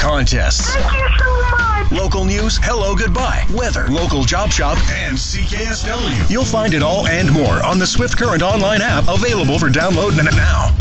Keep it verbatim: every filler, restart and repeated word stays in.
contests. Thank you so much. Local news, hello, goodbye, weather, local job shop, and C K S W. You'll find it all and more on the Swift Current online app, available for download now.